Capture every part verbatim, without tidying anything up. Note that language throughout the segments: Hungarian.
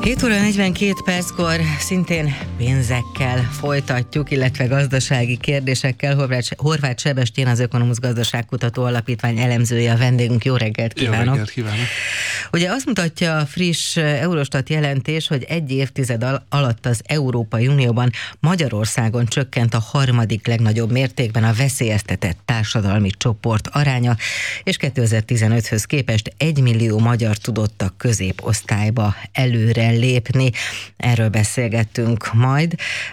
hét óra negyvenkét perckor szintén pénzekkel folytatjuk, illetve gazdasági kérdésekkel. Horváth Sebestyén, az Ökonomusz Gazdaságkutató Alapítvány elemzője a vendégünk. Jó reggelt kívánok! Jó reggelt kívánok! Ugye azt mutatja a friss Eurostat jelentés, hogy egy évtized alatt az Európai Unióban Magyarországon csökkent a harmadik legnagyobb mértékben a veszélyeztetett társadalmi csoport aránya, és kétezer-tizenöthöz képest egy millió magyar tudott a középosztályba előre lépni. Erről beszélgettünk majd.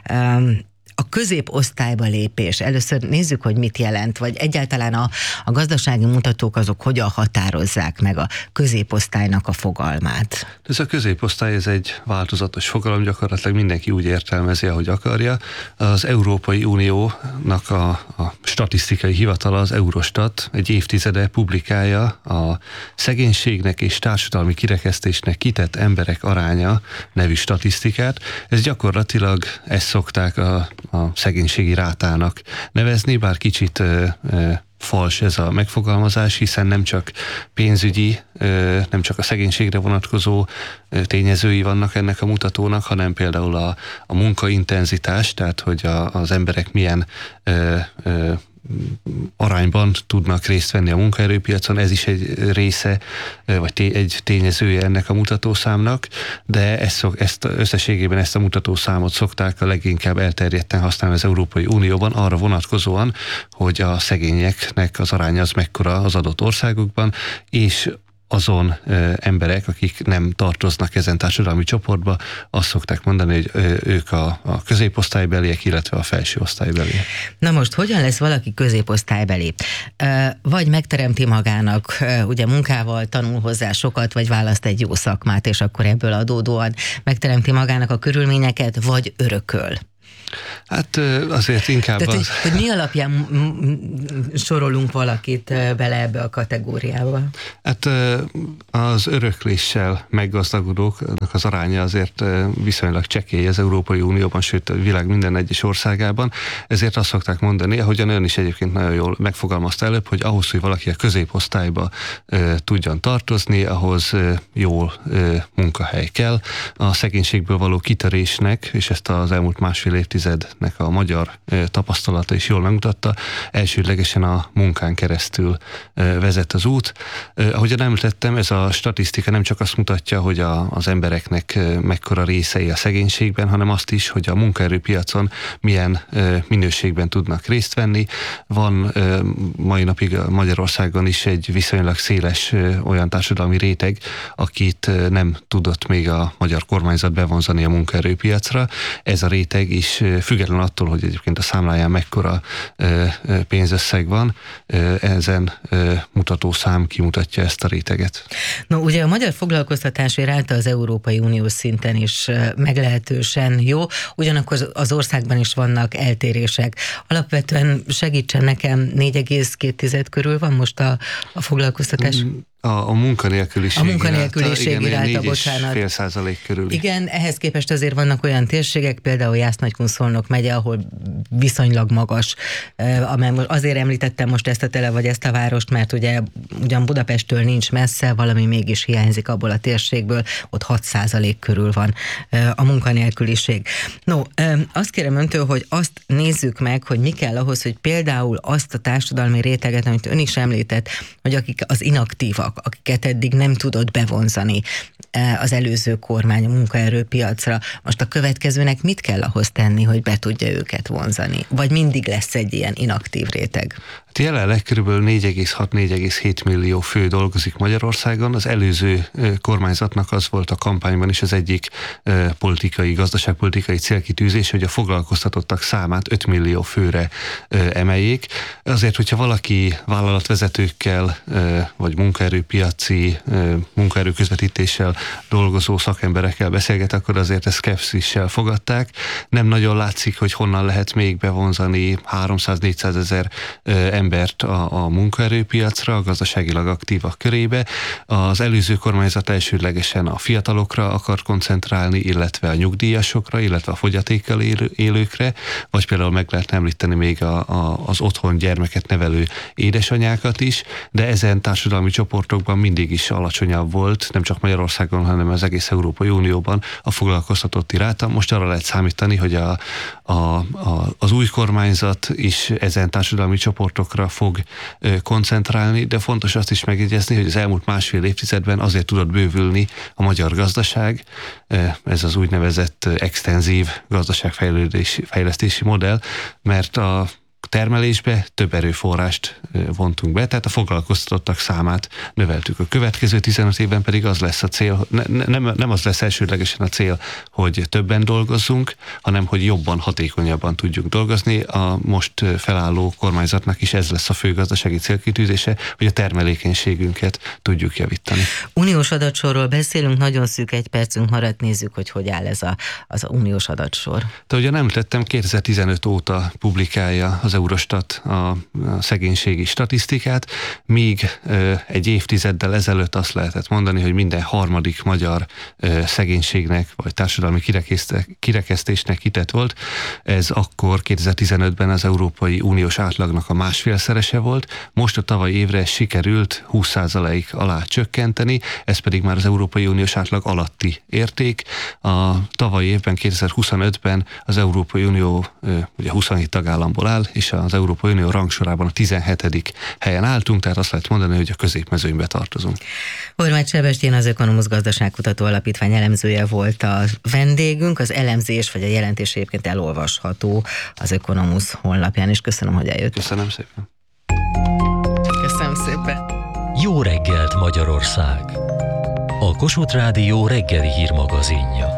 A középosztályba lépés. Először nézzük, hogy mit jelent, vagy egyáltalán a, a gazdasági mutatók azok hogyan határozzák meg a középosztálynak a fogalmát. Ez a középosztály, ez egy változatos fogalom, gyakorlatilag mindenki úgy értelmezi, ahogy akarja. Az Európai Uniónak a, a statisztikai hivatala, az Eurostat egy évtizede publikálja a szegénységnek és társadalmi kirekesztésnek kitett emberek aránya nevű statisztikát. Ez gyakorlatilag ezt szokták a a szegénységi rátának nevezni, bár kicsit ö, ö, fals ez a megfogalmazás, hiszen nem csak pénzügyi, ö, nem csak a szegénységre vonatkozó ö, tényezői vannak ennek a mutatónak, hanem például a, a munkaintenzitás, tehát hogy a, az emberek milyen ö, ö, arányban tudnak részt venni a munkaerőpiacon, ez is egy része, vagy té- egy tényezője ennek a mutatószámnak, de ezt, ezt összességében ezt a mutatószámot szokták a leginkább elterjedten használni az Európai Unióban arra vonatkozóan, hogy a szegényeknek az aránya az mekkora az adott országokban, és azon ö, emberek, akik nem tartoznak ezen társadalmi csoportba, azt szokták mondani, hogy ö, ők a, a középosztálybeliek, illetve a felső osztálybeliek. Na most, hogyan lesz valaki középosztálybeli? Vagy megteremti magának, ugye munkával tanul hozzá sokat, vagy választ egy jó szakmát, és akkor ebből adódóan megteremti magának a körülményeket, vagy örököl? Hát azért inkább Tehát, az... hogy, hogy mi alapján sorolunk valakit bele ebbe a kategóriába? Hát az örökléssel meggazdagodóknak az aránya azért viszonylag csekély az Európai Unióban, sőt a világ minden egyes országában, ezért azt szokták mondani, ahogyan ön is egyébként nagyon jól megfogalmazta előbb, hogy ahhoz, hogy valaki a középosztályba tudjon tartozni, ahhoz jó munkahely kell. A szegénységből való kitörésnek, és ezt az elmúlt másfél évtizednek a magyar tapasztalata is jól megmutatta, elsődlegesen a munkán keresztül vezet az út. Ahogyan említettem, ez a statisztika nem csak azt mutatja, hogy a, az embereknek mekkora részei a szegénységben, hanem azt is, hogy a munkaerőpiacon milyen minőségben tudnak részt venni. Van mai napig Magyarországon is egy viszonylag széles olyan társadalmi réteg, akit nem tudott még a magyar kormányzat bevonzani a munkaerőpiacra. Ez a réteg is független attól, hogy egyébként a számláján mekkora pénzösszeg van, ezen mutatószám kimutatja ezt a réteget. No, ugye a magyar foglalkoztatási ráta az Európai Unió szinten is meglehetősen jó, ugyanakkor az országban is vannak eltérések. Alapvetően segítsen nekem, négy egész két körül van most a, a foglalkoztatás? A, a munkanélküliség A munkanélküliség iránta, bocsánat. Fél százalék körül. Igen, ehhez képest azért vannak olyan térségek, például Jász-Nagykun-Szolnok megye, ahol viszonylag magas. Azért említettem most ezt a tele vagy ezt a várost, mert ugye ugyan Budapesttől nincs messze, valami mégis hiányzik abból a térségből, ott hat százalék körül van a munkanélküliség. No, azt kérem öntől, hogy azt nézzük meg, hogy mi kell ahhoz, hogy például azt a társadalmi réteget, amit ön is említett, hogy akik az inaktívak, akiket eddig nem tudott bevonzani az előző kormány a munkaerőpiacra. Most a következőnek mit kell ahhoz tenni, hogy be tudja őket vonzani? Vagy mindig lesz egy ilyen inaktív réteg? Jelenleg kb. négy egész hat - négy egész hét millió fő dolgozik Magyarországon. Az előző kormányzatnak az volt a kampányban is az egyik politikai, gazdaságpolitikai célkitűzés, hogy a foglalkoztatottak számát öt millió főre emeljék. Azért, hogyha valaki vállalatvezetőkkel vagy munkaerőpiaci, munkaerőközvetítéssel dolgozó szakemberekkel beszélget, akkor azért ezt szkepszissel fogadták. Nem nagyon látszik, hogy honnan lehet még bevonzani háromszáz-négyszáz ezer embert a, a munkaerőpiacra, a gazdaságilag aktívak körébe. Az előző kormányzat elsődlegesen a fiatalokra akar koncentrálni, illetve a nyugdíjasokra, illetve a fogyatékkal élő, élőkre, vagy például meg lehetne említeni még a, a, az otthon gyermeket nevelő édesanyákat is, de ezen társadalmi csoportok csoportokban mindig is alacsonyabb volt, nem csak Magyarországon, hanem az egész Európai Unióban a foglalkoztatotti ráta. Most arra lehet számítani, hogy a, a, a, az új kormányzat is ezen társadalmi csoportokra fog koncentrálni, de fontos azt is megjegyezni, hogy az elmúlt másfél évtizedben azért tudott bővülni a magyar gazdaság, ez az úgynevezett extenzív gazdaságfejlesztési modell, mert a termelésbe több erőforrást vontunk be, tehát a foglalkoztatottak számát növeltük. A következő tizenöt évben pedig az lesz a cél, ne, nem, nem az lesz elsődlegesen a cél, hogy többen dolgozzunk, hanem hogy jobban, hatékonyabban tudjunk dolgozni. A most felálló kormányzatnak is ez lesz a fő gazdasági célkitűzése, hogy a termelékenységünket tudjuk javítani. Uniós adatsorról beszélünk, nagyon szűk egy percünk maradt, nézzük, hogy hogy áll ez a, az uniós adatsor. De ugye nem tettem, kétezer-tizenöt óta publikálja az Eurostat a, a szegénységi statisztikát, míg ö, egy évtizeddel ezelőtt azt lehetett mondani, hogy minden harmadik magyar ö, szegénységnek vagy társadalmi kirekesztésnek kitett volt. Ez akkor kétezer-tizenötben az Európai Uniós átlagnak a másfélszerese volt, most a tavalyi évre sikerült húsz százalék alá csökkenteni, ez pedig már az Európai Uniós átlag alatti érték. A tavalyi évben, kétezer-huszonötben az Európai Unió ö, ugye huszonhét tagállamból áll, és az Európai Unió rangsorában a tizenhetedik helyen álltunk, tehát azt lehet mondani, hogy a középmezőnybe tartozunk. Horváth Sebestyén, az Ökonomusz Gazdaságkutató Alapítvány elemzője volt a vendégünk. Az elemzés vagy a jelentés egyébként elolvasható az Ökonomusz honlapján, és köszönöm, hogy eljött. Köszönöm szépen. Köszönöm szépen. Jó reggelt, Magyarország! A Kossuth Rádió reggeli hírmagazinja.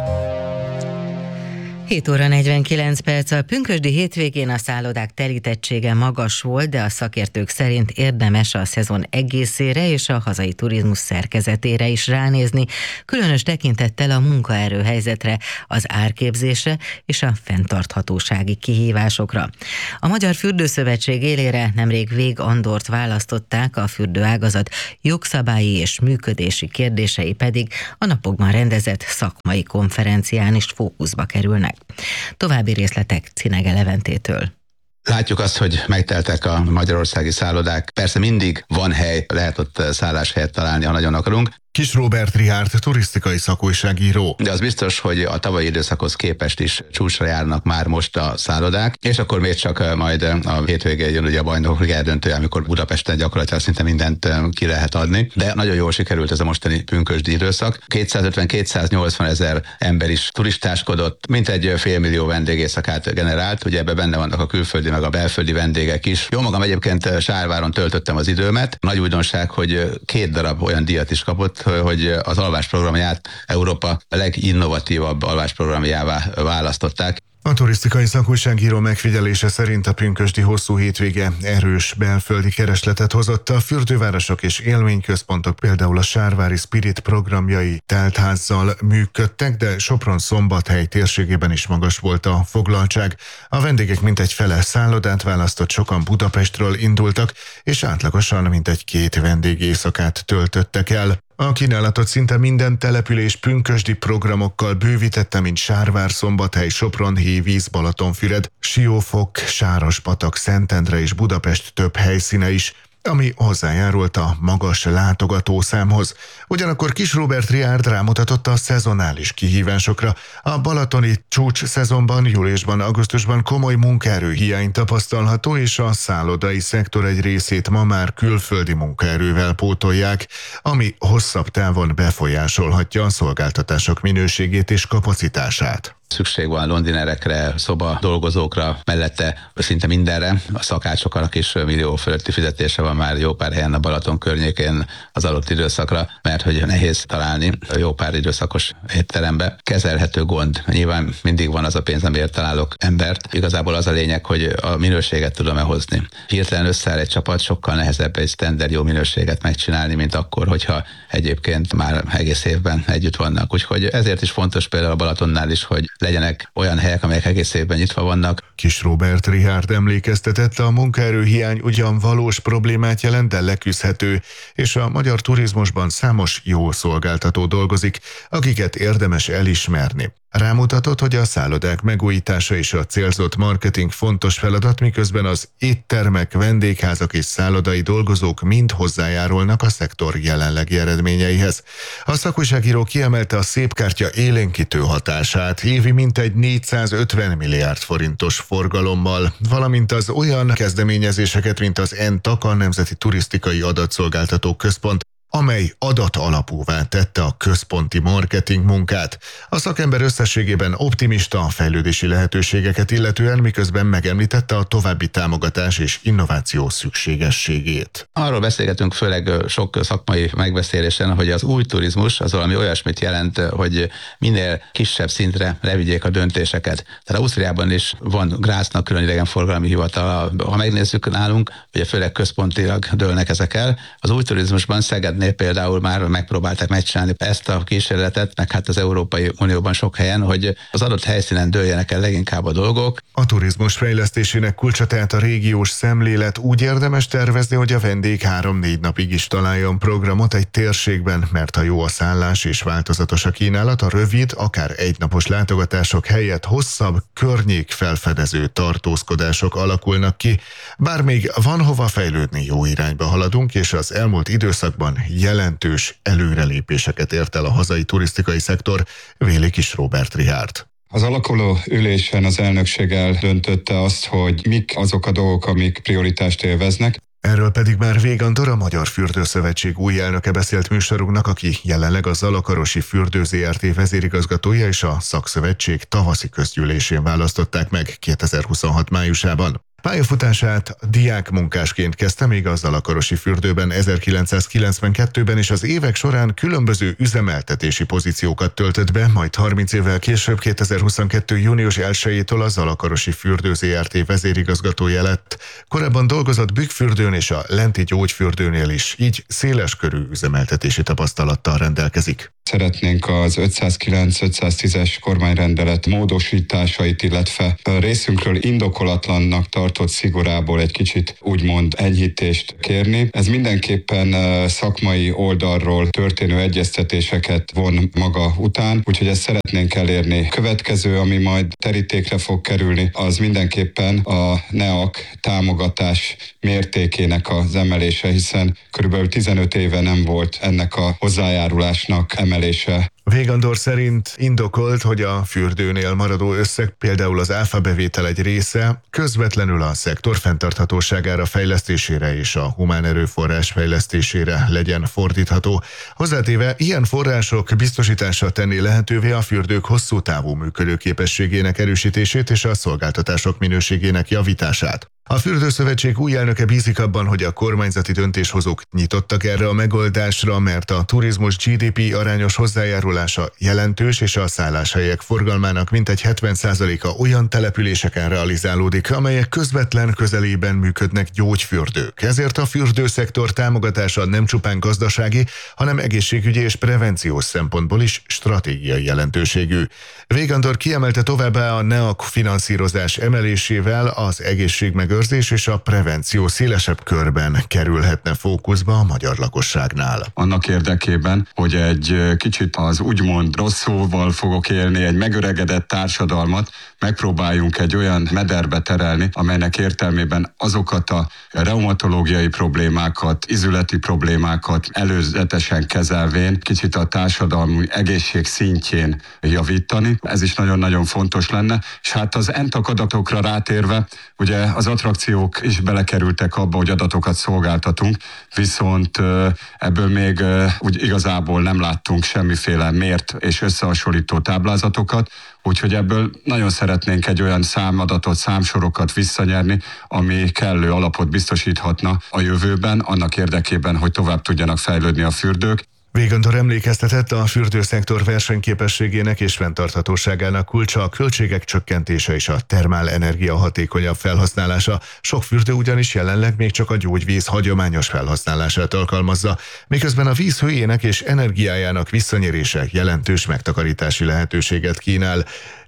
hét óra negyvenkilenc perc. A pünkösdi hétvégén a szállodák telítettsége magas volt, de a szakértők szerint érdemes a szezon egészére és a hazai turizmus szerkezetére is ránézni, különös tekintettel a munkaerőhelyzetre, az árképzésre és a fenntarthatósági kihívásokra. A Magyar Fürdőszövetség élére nemrég Vég Andort választották, a fürdőágazat jogszabályi és működési kérdései pedig a napokban rendezett szakmai konferencián is fókuszba kerülnek. További részletek Cinege Leventétől. Látjuk azt, hogy megteltek a magyarországi szállodák. Persze mindig van hely, lehet ott szálláshelyet találni, ha nagyon akarunk. Kis Róbert Richárd, turisztikai szakújságíró. De az biztos, hogy a tavalyi időszakhoz képest is csúcsra járnak már most a szállodák, és akkor még csak majd a hétvégén jön ugye a bajnokok ligája döntő, amikor Budapesten gyakorlatilag szinte mindent ki lehet adni. De nagyon jól sikerült ez a mostani pünkösdi időszak. kétszázötven-kétszáznyolcvan ezer ember is turistáskodott, mintegy félmillió vendégészakát generált, ugye ebbe benne vannak a külföldi meg a belföldi vendégek is. Jó magam egyébként Sárváron töltöttem az időmet. Nagy újdonság, hogy két darab olyan díjat is kapott, hogy az alvásprogramját Európa leginnovatívabb alvásprogramjává választották. A turisztikai szakújságíró megfigyelése szerint a pünkösdi hosszú hétvége erős belföldi keresletet hozott. A fürdővárosok és élményközpontok, például a Sárvári Spirit programjai teltházzal működtek, de Sopron-Szombathely térségében is magas volt a foglaltság. A vendégek mintegy fele szállodát választott, sokan Budapestről indultak, és átlagosan mintegy két vendégészakát töltöttek el. A kínálatot szinte minden település pünkösdi programokkal bővítette, mint Sárvár, Szombathely, Sopron, Hévíz, Balatonfüred, Siófok, Sárospatak, Szentendre és Budapest több helyszíne is, ami hozzájárult a magas látogatószámhoz. Ugyanakkor Kis Róbert Richárd rámutatott a szezonális kihívásokra. A balatoni csúcs szezonban, júliusban, augusztusban komoly munkaerő hiány tapasztalható, és a szállodai szektor egy részét ma már külföldi munkaerővel pótolják, ami hosszabb távon befolyásolhatja a szolgáltatások minőségét és kapacitását. Szükség van londinerekre, szoba dolgozókra, mellette szinte mindenre. A szakácsoknak is millió fölötti fizetése van már jó pár helyen a Balaton környékén az adott időszakra, mert hogy nehéz találni jó pár időszakos étterembe. Kezelhető gond. Nyilván mindig van az a pénz, amiért találok embert. Igazából az a lényeg, hogy a minőséget tudom-e hozni. Hirtelen összeáll egy csapat, sokkal nehezebb egy standard jó minőséget megcsinálni, mint akkor, hogyha egyébként már egész évben együtt vannak. Úgyhogy ezért is fontos például a Balatonnál is, hogy legyenek olyan helyek, amelyek egész évben nyitva vannak. Kis Róbert Richárd emlékeztetett, a munkaerőhiány ugyan valós problémát jelent, de leküzdhető, és a magyar turizmusban számos jó szolgáltató dolgozik, akiket érdemes elismerni. Rámutatott, hogy a szállodák megújítása és a célzott marketing fontos feladat, miközben az éttermek, vendégházak és szállodai dolgozók mind hozzájárulnak a szektor jelenlegi eredményeihez. A szakújságíró kiemelte a szépkártya élénkítő hatását, évi mintegy négyszázötven milliárd forintos forgalommal, valamint az olyan kezdeményezéseket, mint az en té á ká, a Nemzeti Turisztikai Adatszolgáltató Központ, amely adatalapúvá tette a központi marketing munkát. A szakember összességében optimista a fejlődési lehetőségeket illetően, miközben megemlítette a további támogatás és innováció szükségességét. Arról beszélgetünk főleg sok szakmai megbeszélésen, hogy az új turizmus az valami olyasmit jelent, hogy minél kisebb szintre levigyék a döntéseket. Tehát Ausztriában is van Graznak külön idegenforgalmi hivatal. Ha megnézzük nálunk, ugye főleg központilag dőlnek ezek el. Az új turizmusban Szegednél például már megpróbálták megcsinálni ezt a kísérletet, meg hát az Európai Unióban sok helyen, hogy az adott helyszínen dőljenek el leginkább a dolgok. A turizmus fejlesztésének kulcsa tehát a régiós szemlélet. Úgy érdemes tervezni, hogy a vendég három-négy napig is találjon programot egy térségben, mert ha jó a szállás és változatos a kínálat, a rövid, akár egynapos látogatások helyett hosszabb, környékfelfedező tartózkodások alakulnak ki. Bár még van hova fejlődni, jó irányba haladunk, és az elmúlt időszakban jelentős előrelépéseket ért el a hazai turisztikai szektor, véli Kis Róbert Richárd. Az alakuló ülésen az elnökség eldöntötte azt, hogy mik azok a dolgok, amik prioritást élveznek. Erről pedig már Végandor, a Magyar Fürdőszövetség új elnöke beszélt műsorunknak, aki jelenleg a Zalakarosi Fürdő zé er té vezérigazgatója, és a szakszövetség tavaszi közgyűlésén választották meg kétezer-huszonhat májusában. Pályafutását diákmunkásként kezdte még a Zalakarosi fürdőben ezerkilencszázkilencvenkettőben, és az évek során különböző üzemeltetési pozíciókat töltött be, majd harminc évvel később kétezer-huszonkettő június elsejétől a Zalakarosi Fürdő zé er té vezérigazgatója lett. Korábban dolgozott Bükkfürdőn és a Lenti Gyógyfürdőnél is, így széleskörű üzemeltetési tapasztalattal rendelkezik. Szeretnénk az ötszázkilenc ötszáztízes kormányrendelet módosításait, illetve a részünkről indokolatlannak tartott szigorából egy kicsit úgymond enyhítést kérni. Ez mindenképpen szakmai oldalról történő egyeztetéseket von maga után, úgyhogy ezt szeretnénk elérni. Következő, ami majd terítékre fog kerülni, az mindenképpen a NEAK támogatás mértékének az emelése, hiszen körülbelül tizenöt éve nem volt ennek a hozzájárulásnak emelése. Végandor szerint indokolt, hogy a fürdőnél maradó összeg, például az áfa bevétel egy része közvetlenül a szektor fenntarthatóságára, fejlesztésére és a humán erőforrás fejlesztésére legyen fordítható. Hozzátéve, ilyen források biztosítása tenni lehetővé a fürdők hosszú távú működőképességének erősítését és a szolgáltatások minőségének javítását. A Fürdőszövetség új elnöke bízik abban, hogy a kormányzati döntéshozók nyitottak erre a megoldásra, mert a turizmus gé dé pé arányos hozzájárulása jelentős, és a szálláshelyek forgalmának mintegy hetven százaléka olyan településeken realizálódik, amelyek közvetlen közelében működnek gyógyfürdők. Ezért a fürdőszektor támogatása nem csupán gazdasági, hanem egészségügyi és prevenciós szempontból is stratégiai jelentőségű. Végandor kiemelte továbbá, a NEAK finanszírozás emelésével az egészségmegőrzés és a prevenció szélesebb körben kerülhetne fókuszba a magyar lakosságnál. Annak érdekében, hogy egy kicsit az úgymond rossz szóval fogok élni, egy megöregedett társadalmat megpróbáljunk egy olyan mederbe terelni, amelynek értelmében azokat a reumatológiai problémákat, izületi problémákat előzetesen kezelvén kicsit a társadalmi egészség szintjén javítani. Ez is nagyon-nagyon fontos lenne. És hát az en té á ká adatokra rátérve, ugye az attrakciók is belekerültek abba, hogy adatokat szolgáltatunk, viszont ebből még úgy igazából nem láttunk semmiféle mért és összehasonlító táblázatokat, úgyhogy ebből nagyon szeretnénk egy olyan számadatot, számsorokat visszanyerni, ami kellő alapot biztosíthatna a jövőben, annak érdekében, hogy tovább tudjanak fejlődni a fürdők. Végandor emlékeztetett, a fürdőszektor versenyképességének és fenntarthatóságának kulcsa a költségek csökkentése és a termálenergia hatékonyabb felhasználása. Sok fürdő ugyanis jelenleg még csak a gyógyvíz hagyományos felhasználását alkalmazza, miközben a víz hőjének és energiájának visszanyerése jelentős megtakarítási lehetőséget kínál.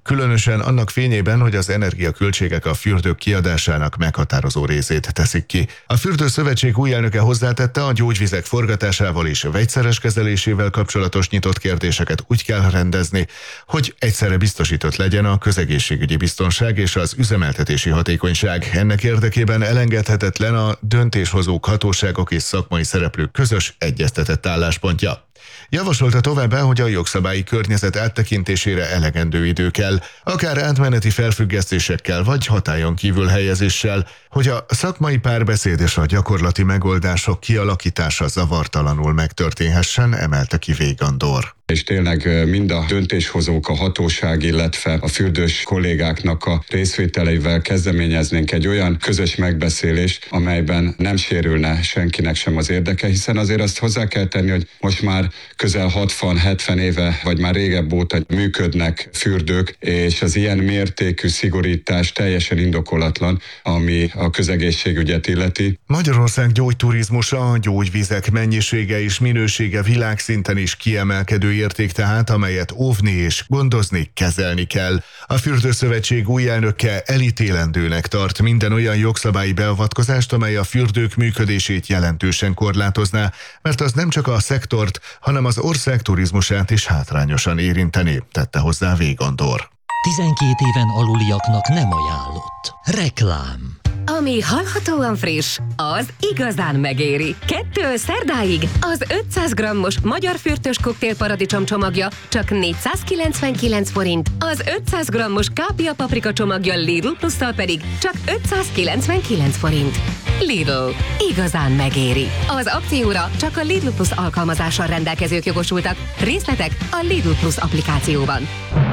különösen annak fényében, hogy az energiaköltségek a fürdők kiadásának meghatározó részét teszik ki. A Fürdőszövetség új elnöke hozzátette, a gyógyvizek forgatásával és vegyszeres kezelésével kapcsolatos nyitott kérdéseket úgy kell rendezni, hogy egyszerre biztosított legyen a közegészségügyi biztonság és az üzemeltetési hatékonyság. Ennek érdekében elengedhetetlen a döntéshozók, hatóságok és szakmai szereplők közös egyeztetett álláspontja. Javasolta továbbá, hogy a jogszabályi környezet áttekintésére elegendő idő kell, akár átmeneti felfüggesztésekkel vagy hatályon kívül helyezéssel, hogy a szakmai párbeszéd és a gyakorlati megoldások kialakítása zavartalanul megtörténhessen, emelte ki Végandor. És tényleg mind a döntéshozók, a hatóság, illetve a fürdős kollégáknak a részvételeivel kezdeményeznénk egy olyan közös megbeszélést, amelyben nem sérülne senkinek sem az érdeke, hiszen azért azt hozzá kell tenni, hogy most már közel hatvan-hetven éve, vagy már régebb óta működnek fürdők, és az ilyen mértékű szigorítás teljesen indokolatlan, ami a közegészségügyet illeti. Magyarország gyógyturizmusa, a gyógyvizek mennyisége és minősége világszinten is kiemelkedő érték tehát, amelyet óvni és gondozni, kezelni kell. A Fürdőszövetség új elnöke elítélendőnek tart minden olyan jogszabályi beavatkozást, amely a fürdők működését jelentősen korlátozná, mert az nem csak a szektort, hanem az ország turizmusát is hátrányosan érinteni, tette hozzá Végandor. tizenkét éven aluliaknak nem ajánlott. Reklám. Ami hallhatóan friss, az igazán megéri. Kettő szerdáig az ötszáz grammos magyar fürtös koktél paradicsom csomagja csak négyszázkilencvenkilenc forint, az ötszáz grammos kápia paprika csomagja Lidl Plusszal pedig csak ötszázkilencvenkilenc forint. Lidl. Igazán megéri. Az akcióra csak a Lidl Plus alkalmazással rendelkezők jogosultak. Részletek a Lidl Plus applikációban.